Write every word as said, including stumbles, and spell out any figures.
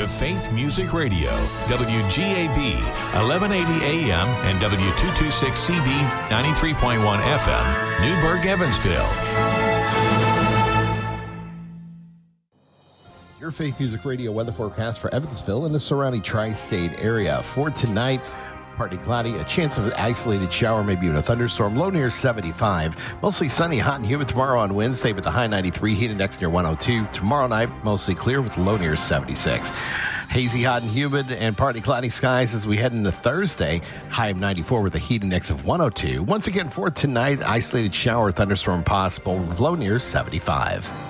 to Faith Music Radio, W G A B, eleven eighty A M and W two twenty-six C B, ninety-three point one F M, Newburgh, Evansville. Your Faith Music Radio weather forecast for Evansville and the surrounding tri-state area. For tonight, partly cloudy, a chance of an isolated shower, maybe even a thunderstorm, low near seventy-five. Mostly sunny, hot and humid tomorrow on Wednesday with the high ninety-three, heat index near one oh two. Tomorrow night, mostly clear with low near seventy-six. Hazy, hot and humid, and partly cloudy skies as we head into Thursday. High of ninety-four with a heat index of one oh two. Once again, for tonight, isolated shower, thunderstorm possible with low near seventy-five.